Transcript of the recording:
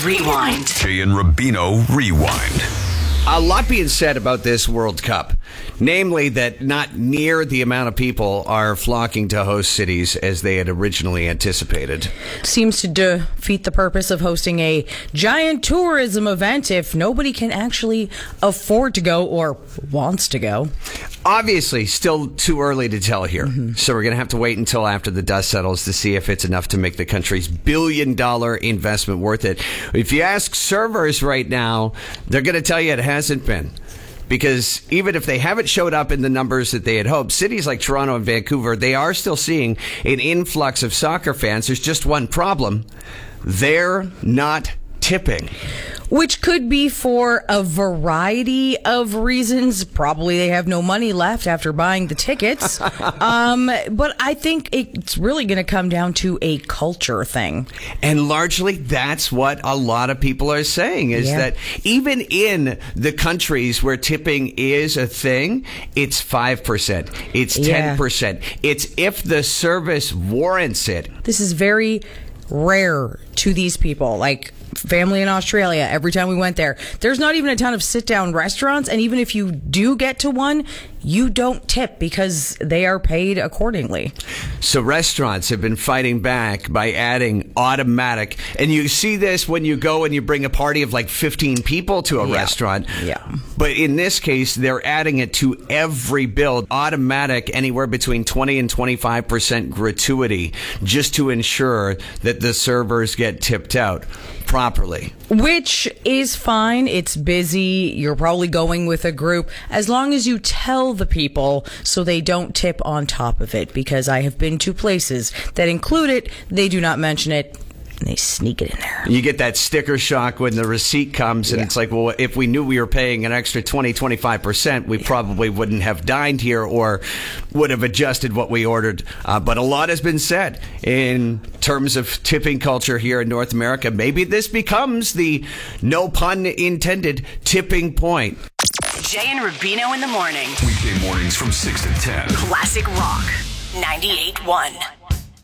Rewind. Jay and Rubino Rewind. A lot being said about this World Cup, namely that not near the amount of people are flocking to host cities as they had originally anticipated. Seems to defeat the purpose of hosting a giant tourism event if nobody can actually afford to go or wants to go. Obviously, still too early to tell here. So we're going to have to wait until after the dust settles to see if it's enough to make the country's billion-dollar investment worth it. If you ask servers right now, they're going to tell you it hasn't been. Because even if they haven't showed up in the numbers that they had hoped, cities like Toronto and Vancouver, they are still seeing an influx of soccer fans. There's just one problem. They're not tipping. Which could be for a variety of reasons. Probably they have no money left after buying the tickets. But I think it's really going to come down to a culture thing. And largely that's what a lot of people are saying is that even in the countries where tipping is a thing, it's 5%. It's 10%. It's if the service warrants it. This is very rare to these people. Like family in Australia, every time we went there, there's not even a ton of sit-down restaurants, and even if you do get to one, you don't tip because they are paid accordingly. So restaurants have been fighting back by adding automatic, and you see this when you go and you bring a party of like 15 people to a restaurant. But in this case, they're adding it to every bill, automatic, anywhere between 20 and 25% gratuity, just to ensure that the servers get tipped out properly. Which is fine. It's busy. You're probably going with a group. As long as you tell the people so they don't tip on top of it. Because I have been to places that include it. They do not mention it. And they sneak it in there. You get that sticker shock when the receipt comes and it's like, well, if we knew we were paying an extra 20-25%, we probably wouldn't have dined here or would have adjusted what we ordered. But a lot has been said in terms of tipping culture here in North America. Maybe this becomes the, no pun intended, tipping point. Jay and Rubino in the morning. Weekday mornings from 6 to 10. Classic Rock 98.1.